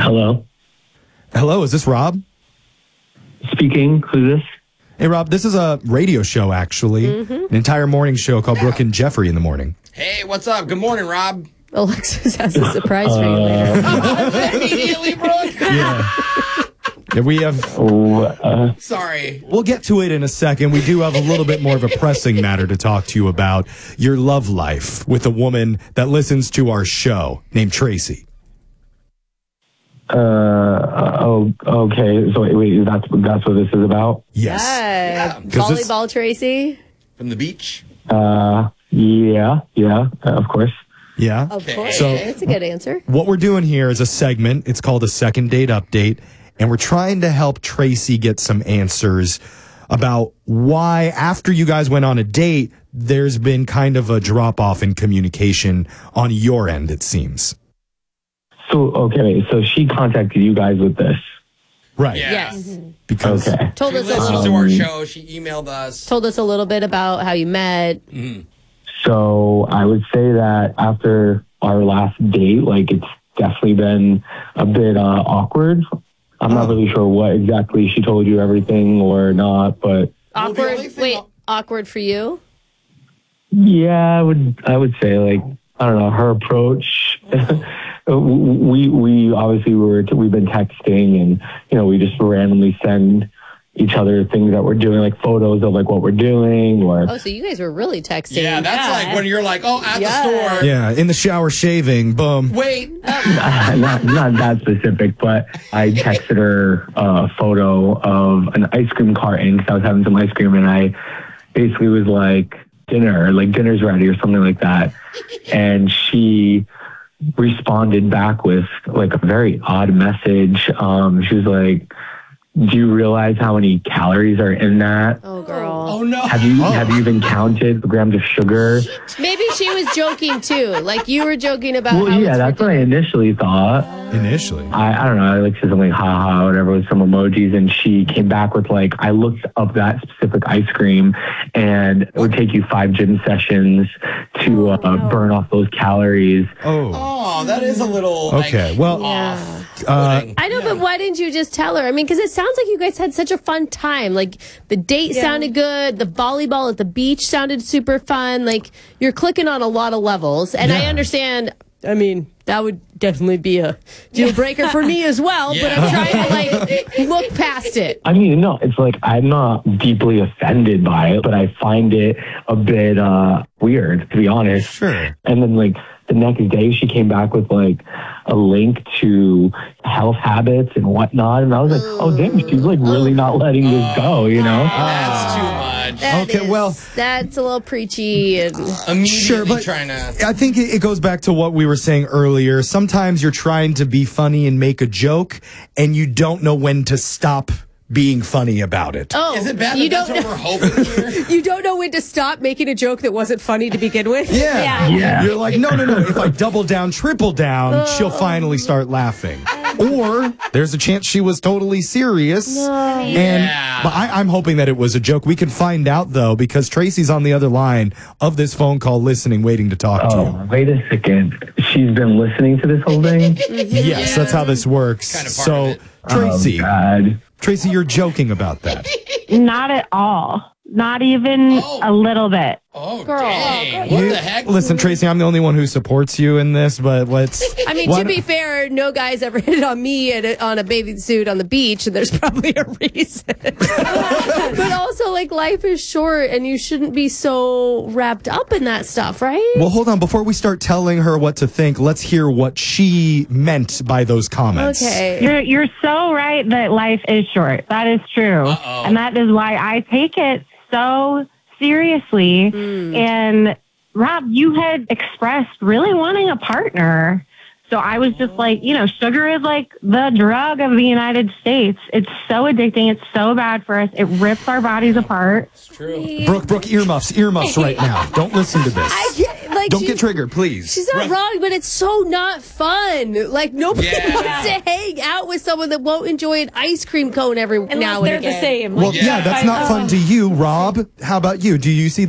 Hello. Hello, is this Rob? Speaking. Who's this? Hey, Rob, this is a radio show, actually. An entire morning show called Brooke and Jeffrey in the morning. Hey, what's up? Good morning, Rob. Alexis has a surprise for you later. Immediately, Brooke. Yeah, we have... Sorry. We'll get to it in a second. We do have a little bit more of a pressing matter to talk to you about. Your love life with a woman that listens to our show named Tracy. Okay. So wait, that's what this is about? Yes. Yeah. Volleyball, Tracy? From the beach? Yeah, of course. Yeah. Of course. So- That's a good answer. What we're doing here is a segment. It's called a second date update. And we're trying to help Tracy get some answers about why, after you guys went on a date, there's been kind of a drop-off in communication on your end, it seems. So she contacted you guys with this. Right. Yeah. Yes. Because Okay. Told She us, listens to our show. She emailed us. told us a little bit about how you met. So I would say that after our last date, like, it's definitely been a bit awkward. I'm not really sure what exactly she told you, everything or not, but Well, the only Awkward. thing- Wait, awkward for you? yeah, I would say, like, I don't know, her approach. we obviously we've been texting, and we just randomly send each other things that we're doing, like photos of like what we're doing, or Oh, so you guys were really texting. Yeah, that's like when you're like, at the Yeah. store. yeah, in the shower shaving, boom. Wait. not that specific, but I texted her a photo of an ice cream carton because I was having some ice cream, and I basically was like, dinner's ready or something like that. And she responded back with like a very odd message. She was like, do you realize how many calories are in that? Oh, girl. Oh, no. Have you even counted the grams of sugar? Maybe she was joking, too. Like, you were joking about Well, how yeah, it's that's what I initially thought. Initially. I don't know. I like said something, haha, whatever, with some emojis, and she came back with like, I looked up that specific ice cream, and it would take you 5 gym sessions to burn off those calories. Oh. Oh, that is a little Okay, well, off. I know, but why didn't you just tell her? I mean, because it sounds like you guys had such a fun time. Like, the date sounded good. The volleyball at the beach sounded super fun. Like, you're clicking on a lot of levels. And I Yeah. understand, I mean, that would definitely be a deal breaker for me as well. But I'm trying to, like, look past it. I mean, no, it's like I'm not deeply offended by it, but I find it a bit weird, to be honest. Sure. And then, like, the next day, she came back with like a link to health habits and whatnot, and I was like, "Oh, damn, she's like really not letting this go," That's too much. That Okay, well- that's a little preachy. And Immediately Sure, but trying to. I think it goes back to what we were saying earlier. Sometimes you're trying to be funny and make a joke, and you don't know when to stop being funny about it. oh, Is it bad you that that's don't what we're hoping here? You don't know when to stop making a joke that wasn't funny to begin with? Yeah. You're like, no. If I double down, triple down, she'll finally start laughing. Or there's a chance she was totally serious. And Yeah. but I'm hoping that it was a joke. We can find out, though, because Tracy's on the other line of this phone call listening, waiting to talk to you. Oh, wait a second. She's been listening to this whole thing? Yes, that's how this works. Kind of part of it. Tracy, Oh, God. Tracy, you're joking about that. Not at all. Not even a little bit. Oh, Girl. dang. What the heck? Listen, Tracy, I'm the only one who supports you in this, but let's... I mean, why to be don't- fair, no guy's ever hit on me on a bathing suit on the beach, and there's probably a reason. But also, like, life is short, and you shouldn't be so wrapped up in that stuff, right? Well, hold on. Before we start telling her what to think, let's hear what she meant by those comments. Okay. You're so right that life is short. That is true. And that is why I take it so seriously. And Rob, you had expressed really wanting a partner. So I was just like, sugar is like the drug of the United States. It's so addicting. It's so bad for us. It rips our bodies apart. It's true. Brooke, earmuffs right now. Don't listen to this. I get, like, Don't get triggered, please. She's not wrong, but it's so not fun. Like, nobody Yeah. wants to hang out with someone that won't enjoy an ice cream cone every Unless now and they're again. the same. Well, Like, yeah, that's not fun to you, Rob. How about you? Do you see